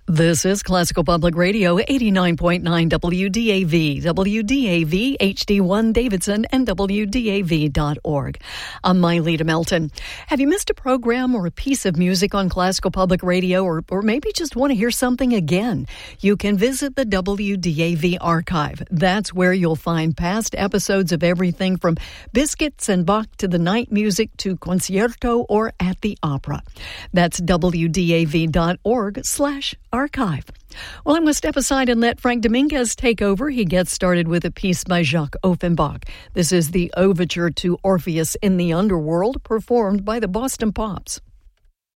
This is Classical Public Radio, 89.9 WDAV, WDAV HD1 Davidson, and WDAV.org. I'm Mylita Melton. Have you missed a program or a piece of music on Classical Public Radio, or maybe just want to hear something again? You can visit the WDAV archive. That's where you'll find past episodes of everything from Biscuits and Bach to the night music to Concierto or at the opera. That's WDAV.org/archive. Well, I'm going to step aside and let Frank Dominguez take over. He gets started with a piece by Jacques Offenbach. This is the overture to Orpheus in the Underworld, performed by the Boston Pops.